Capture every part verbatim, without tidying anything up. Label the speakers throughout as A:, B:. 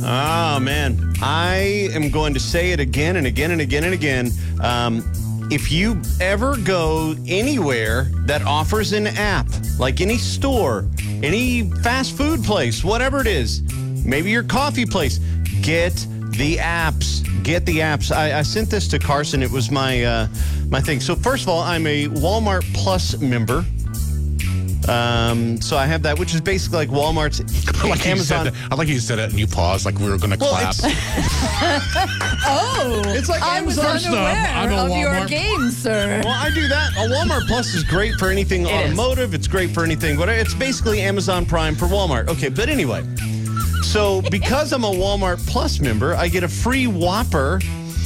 A: Oh, man. I am going to say it again and again and again and again. Um, if you ever go anywhere that offers an app, like any store, any fast food place, whatever it is, maybe your coffee place, get the apps. Get the apps. I, I sent this to Carson. It was my uh, my thing. So first of all, I'm a Walmart Plus member. Um, so I have that, which is basically like Walmart's
B: I like
A: Amazon.
B: I like you said it and you paused like we were going to
A: Well,
B: clap.
C: Oh,
A: It's like
C: I was
A: Amazon
C: unaware
B: stuff. I know
C: of your
B: Walmart.
C: game, sir.
A: Well, I do that. A Walmart Plus is great for anything
C: It is.
A: automotive. It's great for anything. But it's basically Amazon Prime for Walmart. Okay, but anyway. So because I'm a Walmart Plus member, I get a free Whopper.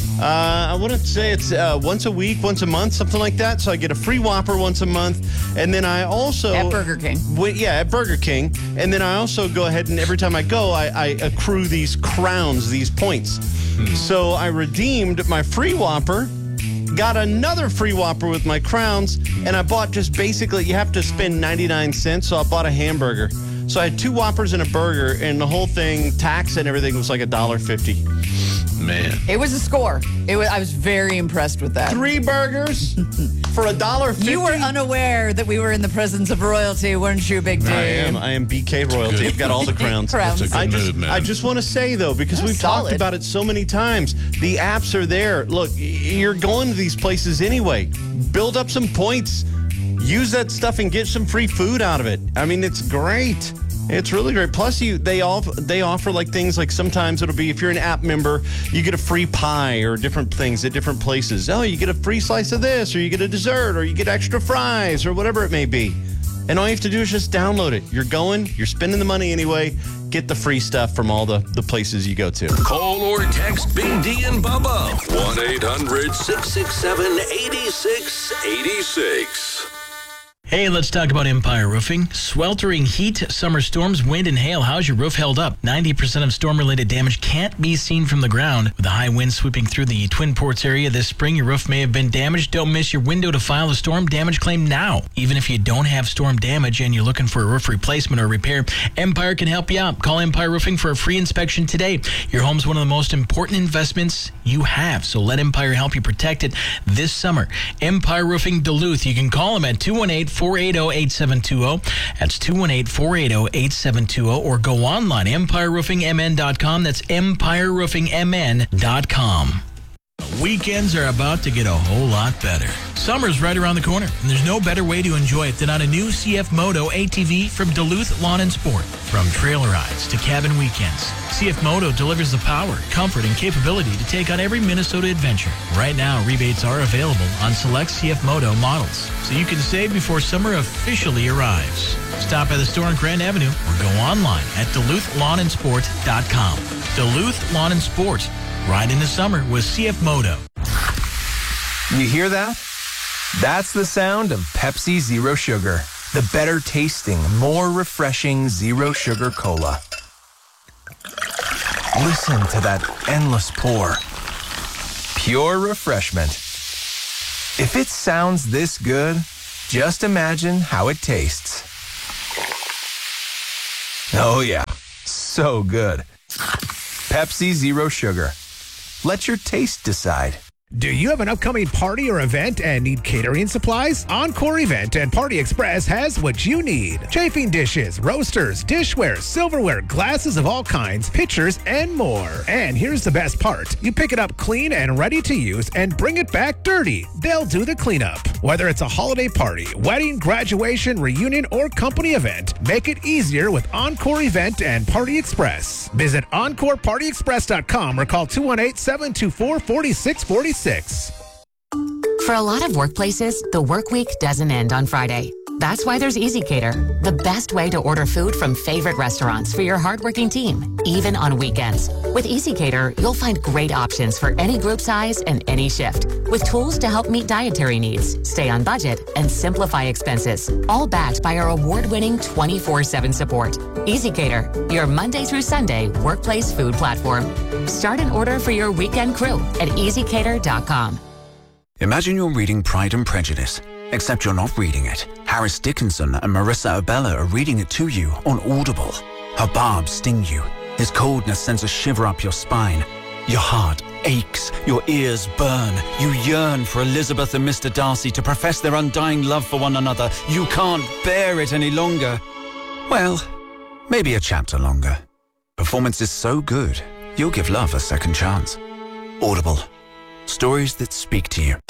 A: Uh, I wouldn't say it's uh, once a week, once a month, something like that. So I get a free Whopper once a month. And then I also...
C: At Burger King.
A: Wait, yeah, at Burger King. And then I also go ahead and every time I go, I, I accrue these crowns, these points. Hmm. So I redeemed my free Whopper, got another free Whopper with my crowns, and I bought just basically, you have to spend ninety-nine cents, so I bought a hamburger. So I had two Whoppers and a burger, and the whole thing, tax and everything, was like one dollar fifty.
B: Man.
C: It was a score. It was. I was very impressed with that.
A: Three burgers for one dollar fifty.
C: You were unaware that we were in the presence of royalty, weren't you, Big D?
A: I am. I am B K royalty. I've got all the crowns.
C: Crowns.
B: That's a good
A: I just,
B: move, man.
A: I just want to say, though, because
C: That's
A: we've
C: solid.
A: talked about it so many times, the apps are there. Look, you're going to these places anyway. Build up some points. Use that stuff and get some free food out of it. I mean, it's great. It's really great. Plus, you they all they offer like things like sometimes it'll be if you're an app member, you get a free pie or different things at different places. Oh, you get a free slice of this, or you get a dessert, or you get extra fries, or whatever it may be. And all you have to do is just download it. You're going, you're spending the money anyway. Get the free stuff from all the, the places you go to.
D: Call or text Big D and Bubba. one eight hundred six six seven eight six eight six.
E: Hey, let's talk about Empire Roofing. Sweltering heat, summer storms, wind, and hail. How's your roof held up? ninety percent of storm-related damage can't be seen from the ground. With the high wind sweeping through the Twin Ports area this spring, your roof may have been damaged. Don't miss your window to file a storm damage claim now. Even if you don't have storm damage and you're looking for a roof replacement or repair, Empire can help you out. Call Empire Roofing for a free inspection today. Your home's one of the most important investments you have, so let Empire help you protect it this summer. Empire Roofing Duluth. You can call them at two one eight, four eight zero, eight seven two zero. That's two one eight, four eight zero, eight seven two zero. Or go online, empire roofing m n dot com. That's empire roofing m n dot com. Weekends are about to get a whole lot better. Summer's right around the corner, and there's no better way to enjoy it than on a new C F Moto A T V from Duluth Lawn and Sport. From trail rides to cabin weekends, C F Moto delivers the power, comfort, and capability to take on every Minnesota adventure. Right now, rebates are available on select C F Moto models, so you can save before summer officially arrives. Stop by the store on Grand Avenue or go online at duluth lawn and sport dot com. Duluth Lawn and Sport. Ride in the summer with C F Moto.
F: You hear that? That's the sound of Pepsi Zero Sugar. The better tasting, more refreshing Zero Sugar Cola. Listen to that endless pour. Pure refreshment. If it sounds this good, just imagine how it tastes. Oh yeah, so good. Pepsi Zero Sugar. Let your taste decide.
G: Do you have an upcoming party or event and need catering supplies? Encore Event and Party Express has what you need. Chafing dishes, roasters, dishware, silverware, glasses of all kinds, pitchers, and more. And here's the best part. You pick it up clean and ready to use and bring it back dirty. They'll do the cleanup. Whether it's a holiday party, wedding, graduation, reunion, or company event, make it easier with Encore Event and Party Express. Visit encore party express dot com or call two one eight, seven two four, four six four six.
H: For a lot of workplaces, the work week doesn't end on Friday. That's why there's EasyCater, the best way to order food from favorite restaurants for your hardworking team, even on weekends. With EasyCater, you'll find great options for any group size and any shift, with tools to help meet dietary needs, stay on budget, and simplify expenses, all backed by our award-winning twenty-four seven support. EasyCater, your Monday through Sunday workplace food platform. Start an order for your weekend crew at easy cater dot com.
I: Imagine you're reading Pride and Prejudice, except you're not reading it. Harris Dickinson and Marissa Abella are reading it to you on Audible. Her barbs sting you. His coldness sends a shiver up your spine. Your heart aches, your ears burn. You yearn for Elizabeth and Mister Darcy to profess their undying love for one another. You can't bear it any longer. Well, maybe a chapter longer. Performance is so good, you'll give love a second chance. Audible. Stories that speak to you.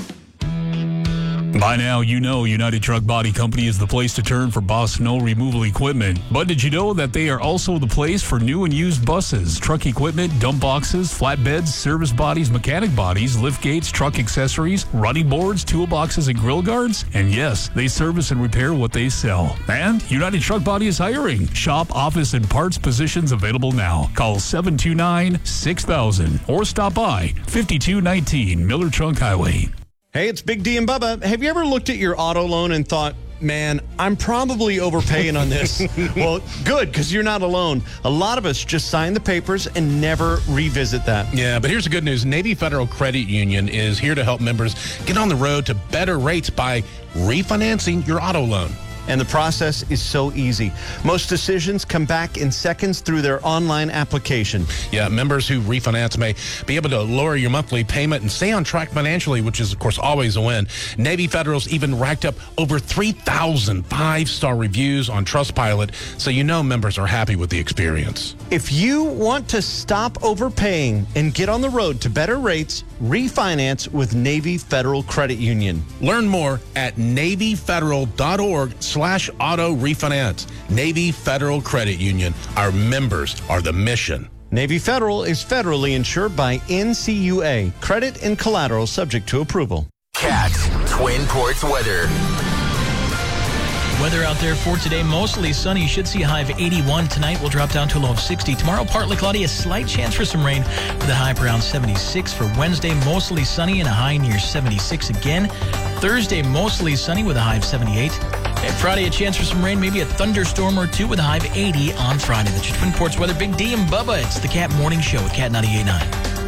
J: By now, you know United Truck Body Company is the place to turn for Boss snow removal equipment. But did you know that they are also the place for new and used buses, truck equipment, dump boxes, flatbeds, service bodies, mechanic bodies, lift gates, truck accessories, running boards, toolboxes, and grill guards? And yes, they service and repair what they sell. And United Truck Body is hiring. Shop, office, and parts positions available now. Call seven two nine, six thousand or stop by fifty-two nineteen Miller Trunk Highway.
A: Hey, it's Big D and Bubba. Have you ever looked at your auto loan and thought, man, I'm probably overpaying on this? Well, good, because you're not alone. A lot of us just sign the papers and never revisit that.
B: Yeah, but here's the good news. Navy Federal Credit Union is here to help members get on the road to better rates by refinancing your auto loan.
A: And the process is so easy. Most decisions come back in seconds through their online application.
B: Yeah, members who refinance may be able to lower your monthly payment and stay on track financially, which is, of course, always a win. Navy Federal's even racked up over three thousand five-star reviews on Trustpilot, so you know members are happy with the experience.
A: If you want to stop overpaying and get on the road to better rates, refinance with Navy Federal Credit Union.
B: Learn more at NavyFederal.org slash auto refinance. Navy Federal Credit Union. Our members are the mission.
A: Navy Federal is federally insured by N C U A. Credit and collateral subject to approval.
F: Cat Twin Ports weather.
E: Weather out there for today, mostly sunny. Should see a high of eighty-one. Tonight we'll drop down to a low of sixty. Tomorrow, partly cloudy, a slight chance for some rain with a high of around seventy-six. For Wednesday, mostly sunny and a high near seventy-six again. Thursday, mostly sunny with a high of seventy-eight. And Friday, a chance for some rain, maybe a thunderstorm or two with a high of eighty on Friday. That's your Twin Ports weather. Big D and Bubba. It's the Cat Morning Show at Cat ninety-eight point nine.